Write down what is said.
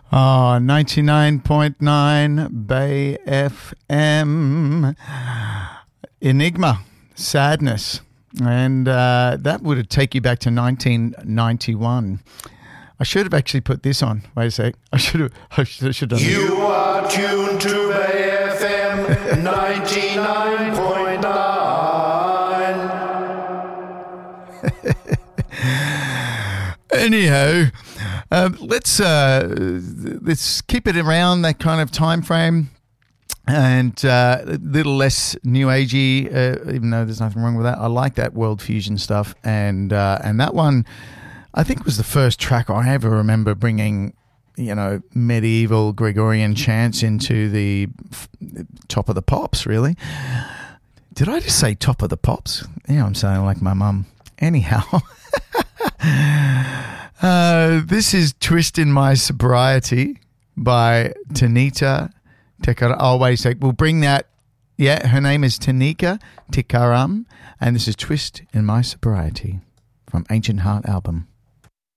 Oh, 99.9 Bay FM. Enigma, Sadness. And that would take you back to 1991. I should have actually put this on. Wait a sec. I should have done this. You are tuned to Bay FM 99.9. Anyhow, let's keep it around that kind of time frame, and a little less new agey. Even though there's nothing wrong with that, I like that world fusion stuff, and that one, I think, was the first track I ever remember bringing, medieval Gregorian chants into the Top of the Pops. Really, did I just say Top of the Pops? Yeah, I'm sounding like my mum. Anyhow. This is Twist in My Sobriety by Tanita Tikaram. Oh, wait a sec. We'll bring that. Yeah, her name is Tanika Tikaram, and this is Twist in My Sobriety from Ancient Heart album.